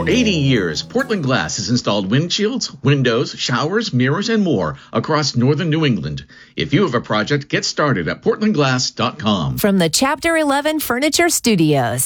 80 years, Portland Glass has installed windshields, windows, showers, mirrors, and more across northern New England. If you have a project, get started at portlandglass.com. From the Chapter 11 Furniture Studios.